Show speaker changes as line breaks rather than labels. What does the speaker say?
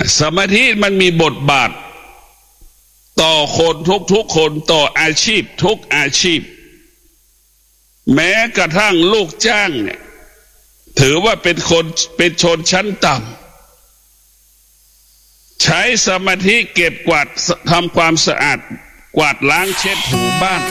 สมาธิมันมีบทบาทต่อคนทุกคนต่ออาชีพทุกอาชีพแม้กระทั่งลูกจ้างเนี่ยถือว่าเป็นชนชั้นต่ำใช้สมาธิเก็บกวาดทำความสะอาดกวาดล้างเช็ดถูบ้าน